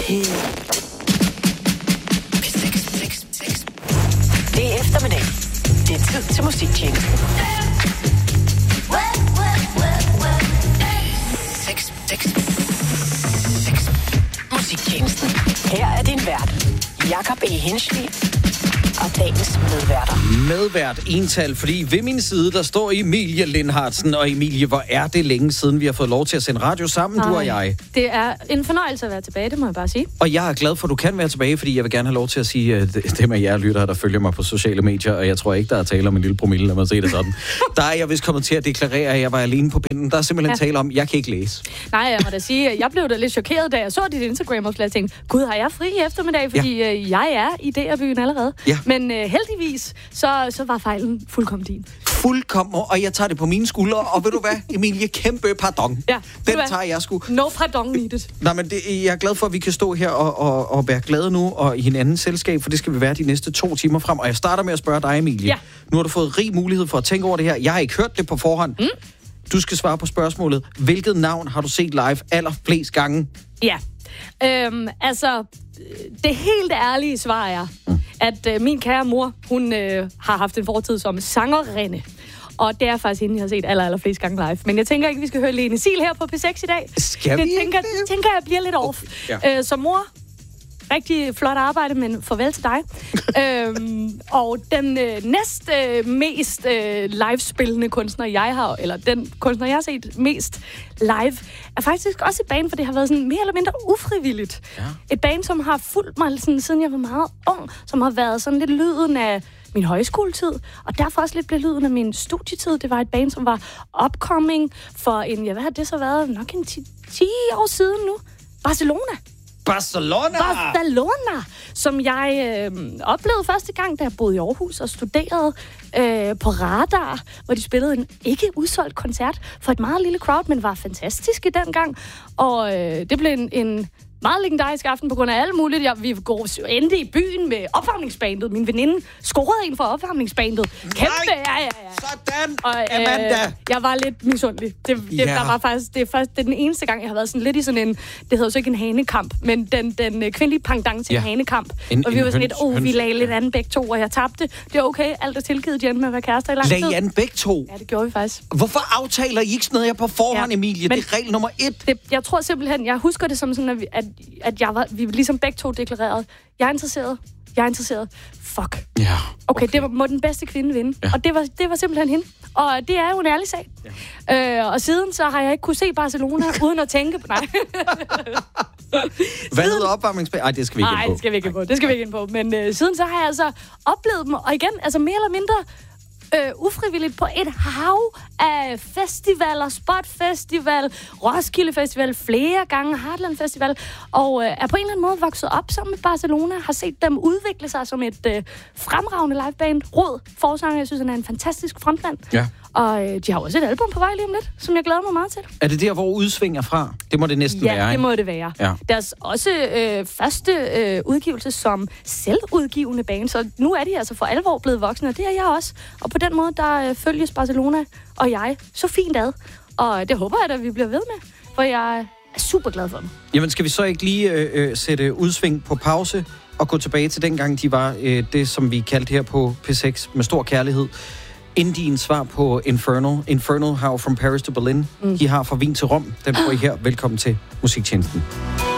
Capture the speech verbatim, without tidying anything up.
Det er eftermiddag. Det er tid til musiktjenesten. seks, seks, seks. Musiktjenesten. Her er din vært, Jakob E. Hensley, og dagens medværter. Medvært ental, fordi ved min side, der står Emilie Lindhardsen. Og Emilie, hvor er det længe siden, vi har fået lov til at sende radio sammen, Ej, du og jeg. Det er en fornøjelse at være tilbage, det må jeg bare sige. Og jeg er glad for, at du kan være tilbage, fordi jeg vil gerne have lov til at sige, at det med jer lyttere, der følger mig på sociale medier, og jeg tror ikke, der er tale om en lille promille, lad mig se det sådan. Der er jeg vist kommet til at deklarere, at jeg var alene på pinden. Der er simpelthen ja. tale om, at jeg kan ikke læse. Nej, jeg må da sige, at jeg blev da lidt chokeret, da jeg så dit Instagram-opslag og tænkte, gud, har jeg fri i eftermiddag, fordi ja. øh, jeg er i D R-byen allerede. Ja. Men øh, heldigvis, så, så var fejlen fuldkommen din. Fuldkommen, og jeg tager det på mine skuldre, og ved du hvad, Emilie, kæmpe pardon. Ja, den tager jeg sgu. No pardon needed. Nej, men det, jeg er glad for, at vi kan stå her og, og, og være glade nu, og i hinandens selskab, for det skal vi være de næste to timer frem. Og jeg starter med at spørge dig, Emilie. Ja. Nu har du fået rig mulighed for at tænke over det her. Jeg har ikke hørt det på forhånd. Mm. Du skal svare på spørgsmålet. Hvilket navn har du set live allerflest gange? Ja, øhm, altså, det helt ærlige svar er, mm. at øh, min kære mor, hun øh, har haft en fortid som sangerinde. Og det er faktisk hende, jeg har set aller, aller flest gange live. Men jeg tænker ikke, vi skal høre Lene Sil her på P seks i dag. Skal vi? Det tænker, det tænker jeg bliver lidt off. Okay, ja. øh, så mor, rigtig flot arbejde, men farvel til dig. øhm, og den øh, næst øh, mest øh, live-spillende kunstner, jeg har, eller den kunstner, jeg har set mest live, er faktisk også et band, for det har været sådan mere eller mindre ufrivilligt. Ja. Et band, som har fulgt mig sådan, siden jeg var meget ung, som har været sådan lidt lyden af min højskoletid, og derfor også lidt blev lyden af min studietid. Det var et band, som var upcoming for en, ja, hvad har det så været? Nok en ti år siden nu. Barcelona. Barcelona! Barcelona, som jeg øh, oplevede første gang, da jeg boede i Aarhus og studerede øh, på Radar, hvor de spillede en ikke udsolgt koncert for et meget lille crowd, men var fantastisk i den gang. Og øh, det blev en, en meget legendarisk aften på grund af alt muligt. Jeg, vi endte i byen med opvarmningsbandet. Min veninde scorede en for opvarmningsbandet. Kæmpe, ja, ja, ja. Sådan, og, øh, Amanda. Jeg var lidt misundelig. Det, det, yeah. der var faktisk, det, er faktisk, det er den eneste gang, jeg har været sådan lidt i sådan en, det hedder så ikke en hanekamp, men den, den kvindelige pendant til yeah. en hanekamp. En, og vi var sådan lidt, åh, oh, vi lagde lidt an begge to, og jeg tabte. Det er okay, alt er tilgivet igen med at være kærester i lang tid. Lagde an begge to? Ja, det gjorde vi faktisk. Hvorfor aftaler I ikke sådan noget her på forhånd, ja. Emilie? Men det er regel nummer et. Det, jeg tror simpelthen, jeg husker det som sådan, at, vi, at, at jeg var, vi ligesom begge to deklarerede, jeg er interesseret, jeg er interesseret. Fuck. Ja, okay. okay, det var, må den bedste kvinde vinde. Ja. Og det var, det var simpelthen hende. Og det er jo en ærlig sag. Ja. Øh, og siden så har jeg ikke kunne se Barcelona uden at tænke på... Nej. Hvad hedder opvarmningsbandet? Ej, det skal vi ikke ind på. Nej, det skal vi ikke ind på. Det skal vi ikke ind på. Men øh, siden så har jeg altså oplevet dem, og igen, altså mere eller mindre øh, ufrivilligt på et hav af festivaler, Spot Festival, Roskilde Festival, flere gange Heartland Festival, og øh, er på en eller anden måde vokset op sammen med Barcelona, har set dem udvikle sig som et øh, fremragende liveband. Rød forsanger, jeg synes, han er en fantastisk frontmand. Ja. Og øh, de har også et album på vej lige om lidt, som jeg glæder mig meget til. Er det der, hvor udsving er fra? Det må det næsten ja, være, ikke? Ja, det må det være. Ja. Deres også øh, første øh, udgivelse som selvudgivende band, så nu er de altså for alvor blevet voksne, og det er jeg også. Og på den måde, der øh, følges Barcelona og jeg så fint ad. Og det håber jeg, at vi bliver ved med, for jeg er super glad for dem. Jamen, skal vi så ikke lige øh, øh, sætte udsving på pause og gå tilbage til dengang, de var øh, det, som vi kaldte her på P seks med stor kærlighed? Indiens svar på Infernal. Infernal, How From Paris to Berlin. Mm. De har fra Wien til Rom. Den får I her. Velkommen til Musiktjenesten.